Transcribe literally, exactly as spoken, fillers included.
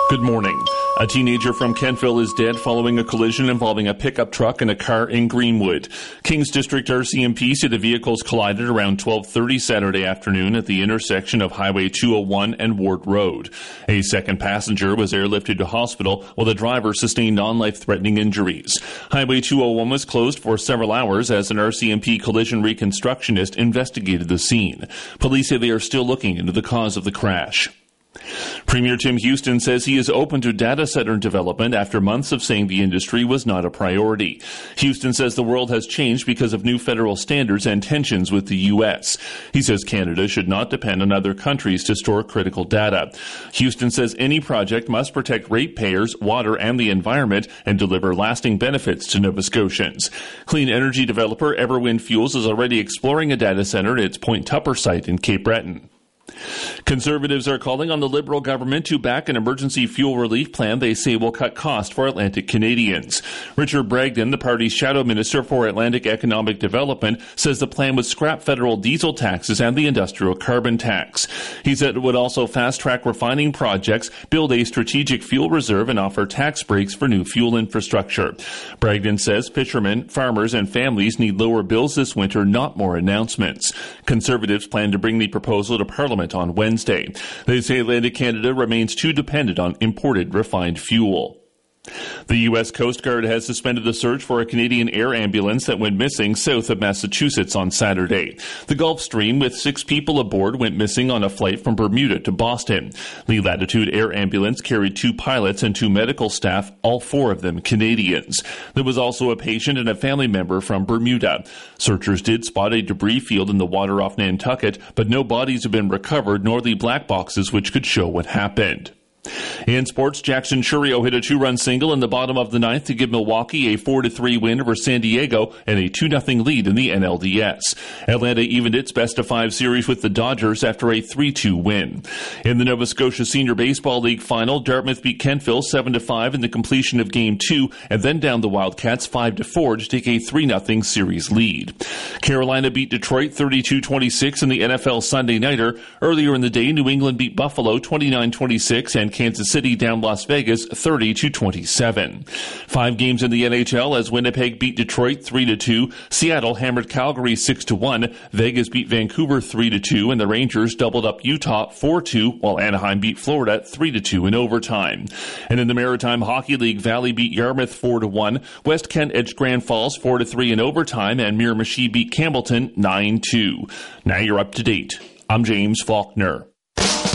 Good morning. A teenager from Kentville is dead following a collision involving a pickup truck and a car in Greenwood. Kings District R C M P said the vehicles collided around twelve thirty Saturday afternoon at the intersection of Highway two oh one and Ward Road. A second passenger was airlifted to hospital while the driver sustained non-life-threatening injuries. Highway two oh one was closed for several hours as an R C M P collision reconstructionist investigated the scene. Police say they are still looking into the cause of the crash. Premier Tim Houston says he is open to data center development after months of saying the industry was not a priority. Houston says the world has changed because of new federal standards and tensions with the U S. He says Canada should not depend on other countries to store critical data. Houston says any project must protect ratepayers, water, and the environment and deliver lasting benefits to Nova Scotians. Clean energy developer Everwind Fuels is already exploring a data center at its Point Tupper site in Cape Breton. Conservatives are calling on the Liberal government to back an emergency fuel relief plan they say will cut costs for Atlantic Canadians. Richard Bragdon, the party's shadow minister for Atlantic Economic Development, says the plan would scrap federal diesel taxes and the industrial carbon tax. He said it would also fast-track refining projects, build a strategic fuel reserve, and offer tax breaks for new fuel infrastructure. Bragdon says fishermen, farmers, and families need lower bills this winter, not more announcements. Conservatives plan to bring the proposal to Parliament on Wednesday. They say Atlantic Canada remains too dependent on imported refined fuel. The U S Coast Guard has suspended the search for a Canadian air ambulance that went missing south of Massachusetts on Saturday. The Gulfstream with six people aboard went missing on a flight from Bermuda to Boston. The Latitude Air Ambulance carried two pilots and two medical staff, all four of them Canadians. There was also a patient and a family member from Bermuda. Searchers did spot a debris field in the water off Nantucket, but no bodies have been recovered nor the black boxes which could show what happened. In sports, Jackson Churio hit a two-run single in the bottom of the ninth to give Milwaukee a four to three win over San Diego and a two nothing lead in the N L D S. Atlanta evened its best-of-five series with the Dodgers after a three two win. In the Nova Scotia Senior Baseball League final, Dartmouth beat Kentville seven to five in the completion of Game two and then downed the Wildcats five to four to take a three nothing series lead. Carolina beat Detroit thirty-two twenty-six in the N F L Sunday Nighter. Earlier in the day, New England beat Buffalo twenty-nine twenty-six and Kansas City down Las Vegas thirty to twenty-seven. Five games in the N H L as Winnipeg beat Detroit three to two, Seattle hammered Calgary six to one, Vegas beat Vancouver three to two, and the Rangers doubled up Utah four two, while Anaheim beat Florida three to two in overtime. And in the Maritime Hockey League, Valley beat Yarmouth four to one, West Kent edged Grand Falls four to three in overtime, and Miramichi beat Campbellton nine two. Now you're up to date. I'm James Faulkner.